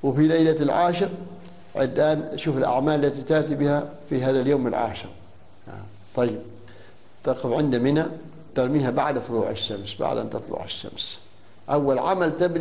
وفي ليلة العاشر الآن شوف الأعمال التي تأتي بها في هذا اليوم العاشر. طيب، تقف عند منى، ترميها بعد طلوع الشمس، بعد أن تطلع الشمس. أول عمل تبدأ